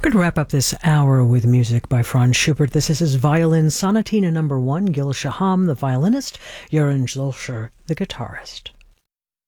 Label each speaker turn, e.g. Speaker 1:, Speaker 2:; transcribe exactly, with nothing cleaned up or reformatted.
Speaker 1: We're going to wrap up this hour with music by Franz Schubert. This is his Violin Sonatina number one, Gil Shaham, the violinist, Jeroen Zülscher, the guitarist.